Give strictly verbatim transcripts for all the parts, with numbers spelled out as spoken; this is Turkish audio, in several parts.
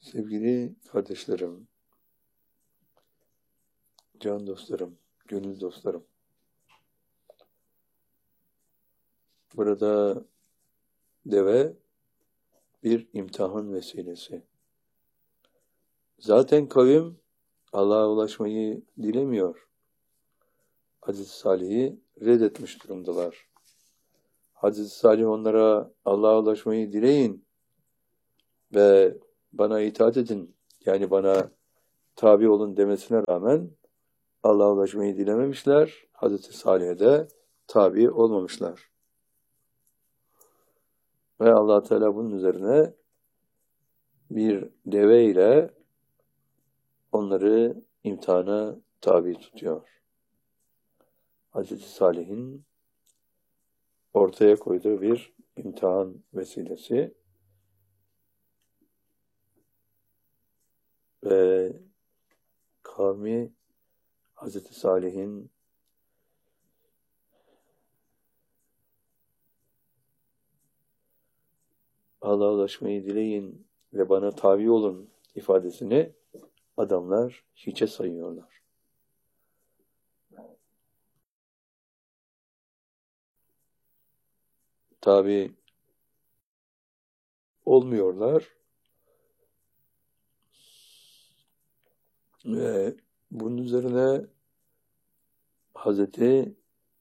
Sevgili kardeşlerim, can dostlarım, gönül dostlarım. Burada deve bir imtihan vesilesi. Zaten kavim Allah'a ulaşmayı dilemiyor. Hazreti Salih'i reddetmiş durumdalar. Hazreti Salih onlara Allah'a ulaşmayı dileyin ve bana itaat edin, yani bana tabi olun demesine rağmen Allah'a ulaşmayı dilememişler. Hazreti Salih'e de tabi olmamışlar. Ve Allah Teala bunun üzerine bir deve ile onları imtihana tabi tutuyor. Hazreti Salih'in ortaya koyduğu bir imtihan vesilesi ve kavmi Hazreti Salih'in Allah'a ulaşmayı dileyin ve bana tabi olun ifadesini adamlar hiçe sayıyorlar. Tabi olmuyorlar ve bunun üzerine Hazreti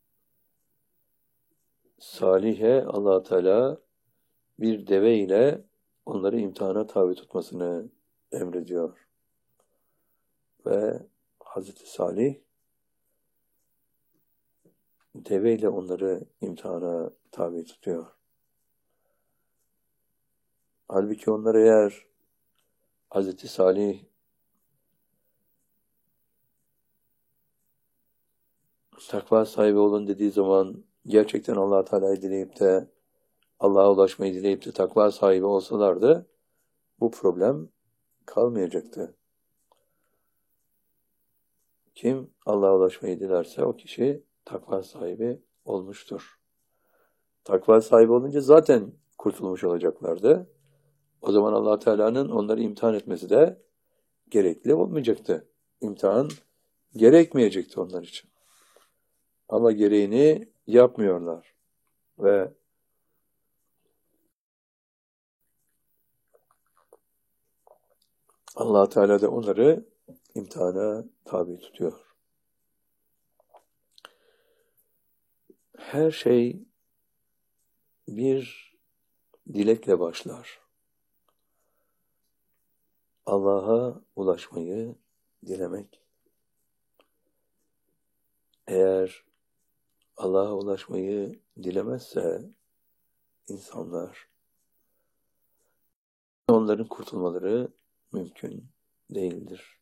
Salih'e Allah Teala bir deve ile onları imtihana tabi tutmasını emrediyor. Ve Hazreti Salih deve ile onları imtihana tabi tutuyor. Halbuki onlar eğer Hazreti Salih takva sahibi olun dediği zaman gerçekten Allah Teala'yı dileyip de Allah'a ulaşmayı dileyip de takva sahibi olsalardı bu problem kalmayacaktı. Kim Allah'a ulaşmayı dilerse o kişi takva sahibi olmuştur. Takva sahibi olunca zaten kurtulmuş olacaklardı. O zaman Allah Teala'nın onları imtihan etmesi de gerekli olmayacaktı. İmtihan gerekmeyecekti onlar için. Ama gereğini yapmıyorlar. Ve Allah Teala da onları imtihana tabi tutuyor. Her şey bir dilekle başlar. Allah'a ulaşmayı dilemek. Eğer Allah'a ulaşmayı dilemezse insanlar, onların kurtulmaları mümkün değildir.